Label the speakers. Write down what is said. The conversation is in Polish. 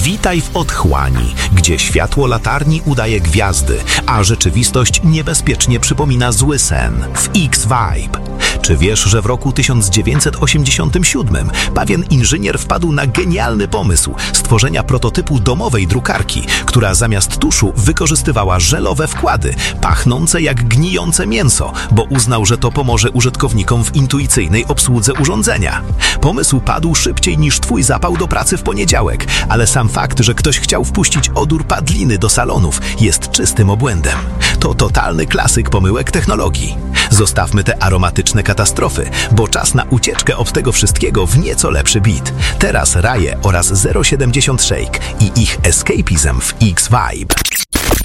Speaker 1: Witaj w otchłani, gdzie światło latarni udaje gwiazdy, a rzeczywistość niebezpiecznie przypomina zły sen w X-Vibe. Czy wiesz, że w roku 1987 pewien inżynier wpadł na genialny pomysł stworzenia prototypu domowej drukarki, która zamiast tuszu wykorzystywała żelowe wkłady, pachnące jak gnijące mięso, bo uznał, że to pomoże użytkownikom w intuicyjnej obsłudze urządzenia. Pomysł padł szybciej niż twój zapał do pracy w poniedziałek, ale sam fakt, że ktoś chciał wpuścić odór padliny do salonów, jest czystym obłędem. To totalny klasyk pomyłek technologii. Zostawmy te aromatyczne katastrofy, bo czas na ucieczkę od tego wszystkiego w nieco lepszy beat. Teraz Raje oraz 070 Shake i ich escapizm w X-Vibe.